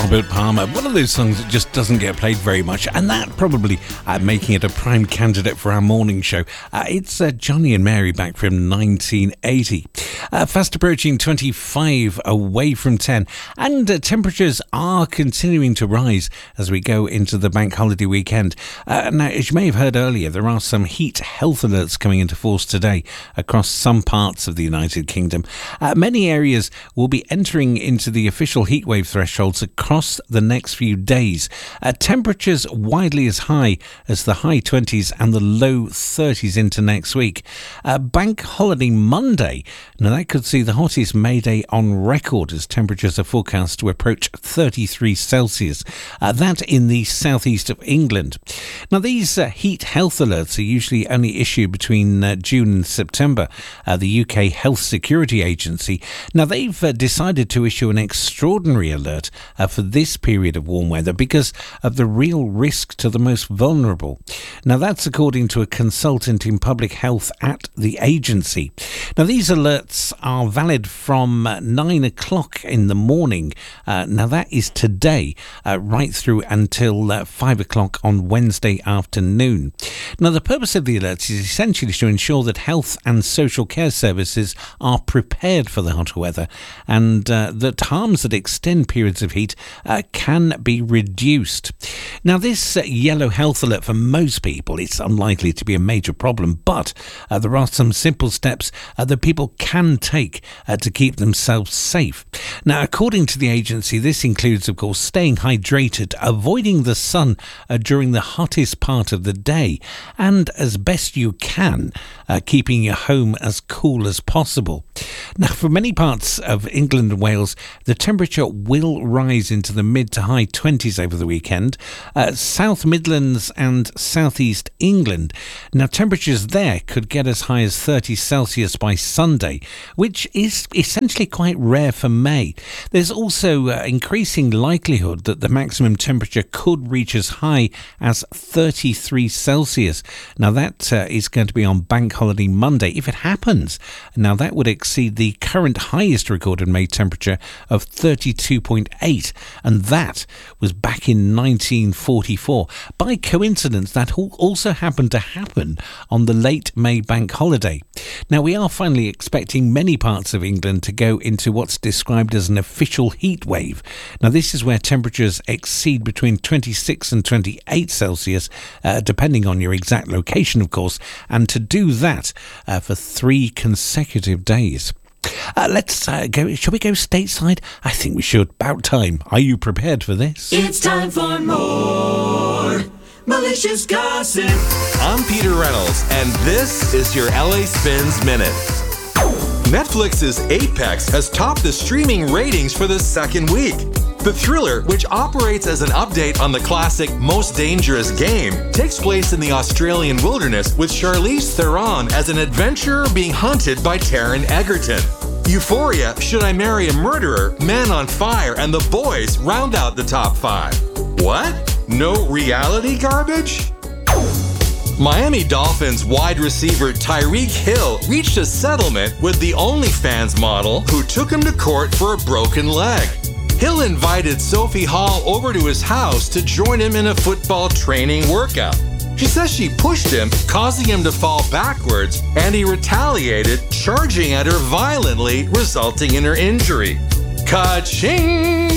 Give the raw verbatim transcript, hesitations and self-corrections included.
Robert Palmer, one of those songs that just doesn't get played very much, and that probably uh, making it a prime candidate for our morning show. Uh, it's uh, Johnny and Mary back from nineteen eighty. Uh, fast approaching twenty-five away from ten, and uh, temperatures are continuing to rise as we go into the bank holiday weekend. Uh, now, as you may have heard earlier, there are some heat health alerts coming into force today across some parts of the United Kingdom. Uh, many areas will be entering into the official heatwave thresholds across the next few days. Uh, temperatures widely as high as the high twenties and the low thirties into next week. Uh, bank holiday Monday, now that could see the hottest May Day on record as temperatures are forecast to approach thirty-three Celsius. Uh, that in the southeast of England. Now these uh, heat health alerts are usually only issued between uh, June and September. Uh, the U K Health Security Agency, now they've uh, decided to issue an extraordinary alert uh, for this period of warm weather because of the real risk to the most vulnerable. Now that's according to a consultant in public health at the agency. Now these alerts are valid from uh, nine o'clock in the morning. Uh, now that is today, uh, right through until uh, five o'clock on Wednesday afternoon. Now the purpose of the alerts is essentially to ensure that health and social care services are prepared for the hotter weather and uh, that harms that extend periods of heat uh, can be reduced. Now this uh, yellow health alert, for most people it's unlikely to be a major problem, but uh, there are some simple steps uh, that people can take uh, to keep themselves safe. Now according to the agency, this includes of course staying hydrated, avoiding the sun uh, during the hottest part of the day, and as best you can uh, keeping your home as cool as possible. Now for many parts of England and Wales, the temperature will rise into the mid to high twenties over the weekend. Uh, South Midlands and Southeast England, now temperatures there could get as high as thirty Celsius by Sunday, which is essentially quite rare for May. There's also uh, increasing likelihood that the maximum temperature could reach as high as thirty-three Celsius. Now that uh, is going to be on Bank Holiday Monday. If it happens, now that would exceed the current highest recorded May temperature of thirty-two point eight, and that was back in nineteen forty-four. By coincidence, that also happened to happen on the late May bank holiday. Now we are finally expecting many parts of England to go into what's described as an official heat wave. Now this is where temperatures exceed between twenty-six and twenty-eight Celsius, uh, depending on your exact location of course, and to do that uh, for three consecutive days. Uh, let's uh, go. Shall we go stateside? I think we should. About time. Are you prepared for this? It's time for more malicious gossip. I'm Peter Reynolds, and this is your L A Spins Minute. Netflix's Apex has topped the streaming ratings for the second week. The thriller, which operates as an update on the classic Most Dangerous Game, takes place in the Australian wilderness with Charlize Theron as an adventurer being hunted by Taron Egerton. Euphoria, Should I Marry a Murderer, Man on Fire, and The Boys round out the top five. What? No reality garbage? Miami Dolphins wide receiver Tyreek Hill reached a settlement with the OnlyFans model who took him to court for a broken leg. Hill invited Sophie Hall over to his house to join him in a football training workout. She says she pushed him, causing him to fall backwards, and he retaliated, charging at her violently, resulting in her injury. Ka-ching!